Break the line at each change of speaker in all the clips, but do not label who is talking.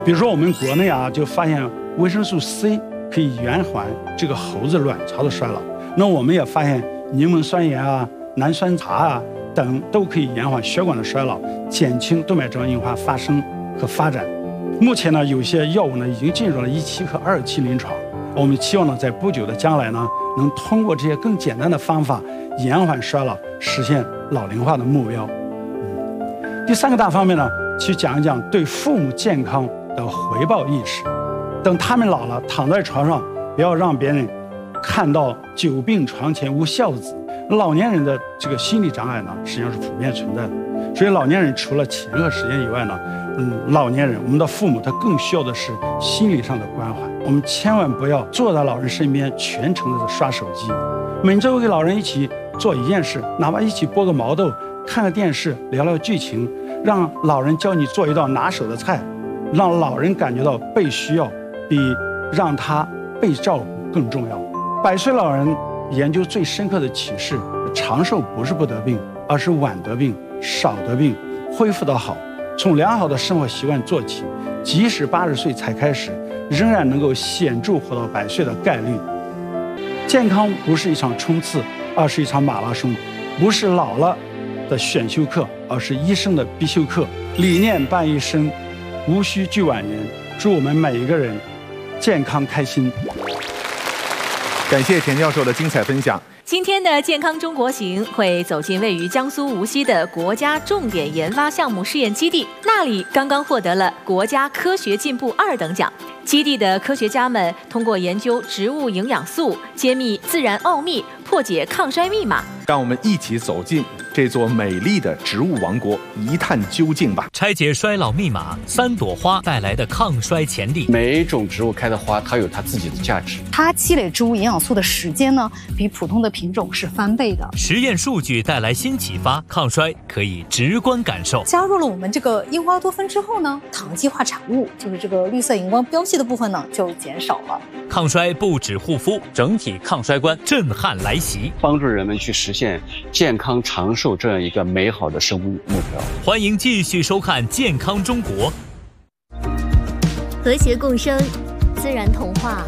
比如说我们国内啊，就发现维生素 C 可以延缓这个猴子卵巢的衰老。那我们也发现柠檬酸盐啊、蓝酸茶啊等都可以延缓血管的衰老，减轻动脉粥样硬化发生和发展。目前呢，有些药物呢已经进入了1期和2期临床。我们期望呢，在不久的将来呢，能通过这些更简单的方法延缓衰老，实现老龄化的目标。第3个大方面呢，去讲一讲对父母健康的回报意识。等他们老了，躺在床上，不要让别人看到久病床前无孝子。老年人的这个心理障碍呢，实际上是普遍存在的。所以老年人除了钱和时间以外呢，老年人我们的父母他更需要的是心理上的关怀。我们千万不要坐在老人身边全程的刷手机，每周给老人一起做一件事，哪怕一起剥个毛豆，看个电视，聊聊剧情，让老人教你做一道拿手的菜，让老人感觉到被需要，比让他被照顾更重要。100岁老人研究最深刻的启示：长寿不是不得病，而是晚得病、少得病，恢复得好。从良好的生活习惯做起，即使80岁才开始，仍然能够显著活到100岁的概率。健康不是一场冲刺，而是一场马拉松；不是老了的选修课，而是一生的必修课。理念伴一生，无需惧晚年。祝我们每一个人健康开心。
感谢田教授的精彩分享。
今天的健康中国行会走进位于江苏无锡的国家重点研发项目试验基地，那里刚刚获得了国家科学进步2等奖。基地的科学家们通过研究植物营养素，揭秘自然奥秘，破解抗衰密码。
让我们一起走进这座美丽的植物王国，一探究竟吧。
拆解衰老密码，3朵花带来的抗衰潜力。
每一种植物开的花，它有它自己的价值。
它积累植物营养素的时间呢，比普通的品种是翻倍的。
实验数据带来新启发，抗衰可以直观感受。
加入了我们这个樱花多酚之后呢，糖基化产物就是这个绿色荧光标记的部分呢就减少了。
抗衰不止护肤，整体抗衰观震撼来袭，
帮助人们去实现健康长寿这样一个美好的生物目标。
欢迎继续收看《健康中国》。
和谐共生，自然童话。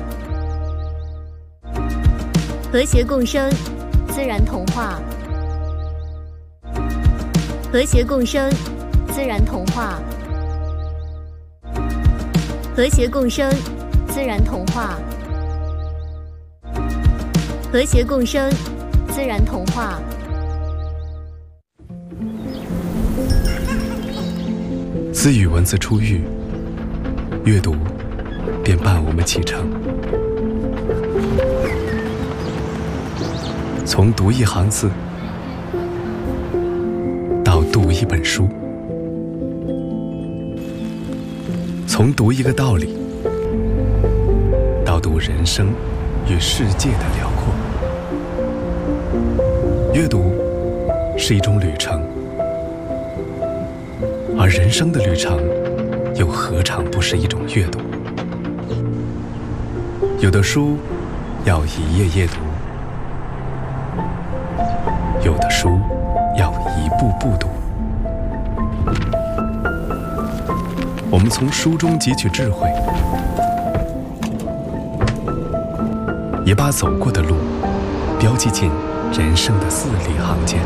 和谐共生，自然童话。和谐共生，自然童话。和谐共生，自然童话。和谐共生，自然童话。
自与文字初遇，阅读便伴我们启程。从读一行字，到读一本书；从读一个道理，到读人生与世界的辽阔。阅读是一种旅程，而人生的旅程又何尝不是一种阅读？有的书要一页页读，有的书要一步步读。我们从书中汲取智慧，也把走过的路标记进人生的字里行间。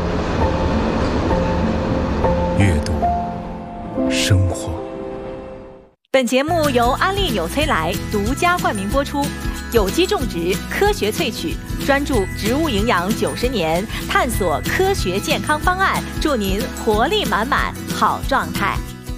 阅读生活。
本节目由安利纽崔莱独家冠名播出，有机种植，科学萃取，专注植物营养90年，探索科学健康方案，祝您活力满满，好状态。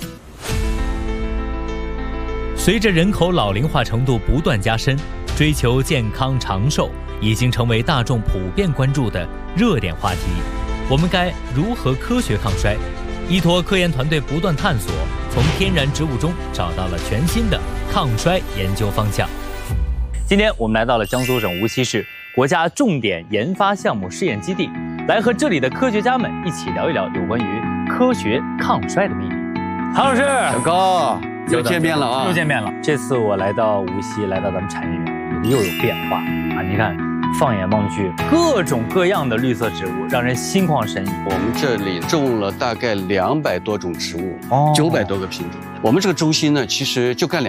随着人口老龄化程度不断加深，追求健康长寿已经成为大众普遍关注的热点话题。我们该如何科学抗衰？依托科研团队不断探索，从天然植物中找到了全新的抗衰研究方向。
今天我们来到了江苏省无锡市国家重点研发项目试验基地，来和这里的科学家们一起聊一聊有关于科学抗衰的秘密。唐老师，
小高，又见面了啊！
又见面了。这次我来到无锡，来到咱们产业园，又有变化啊！你看放眼望去，各种各样的绿色植物，让人心旷神怡。
我们这里种了大概200多种植物，900多个品种。我们这个中心呢，其实就干